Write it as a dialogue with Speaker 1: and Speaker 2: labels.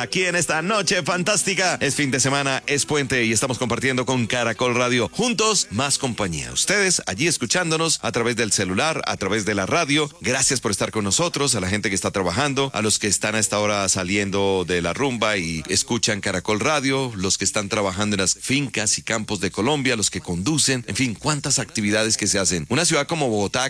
Speaker 1: aquí en esta noche fantástica. Es fin de semana, es puente y estamos compartiendo con Caracol Radio. Juntos, más compañía. Ustedes allí escuchándonos a través del celular, a través de la radio. Gracias por estar con nosotros, a la gente que está trabajando, a los que están a esta hora saliendo de la rumba y escuchan Caracol Radio, los que están trabajando en las fincas y campos de Colombia, los que conducen, en fin, cuántas actividades que se hacen. Una ciudad como Bogotá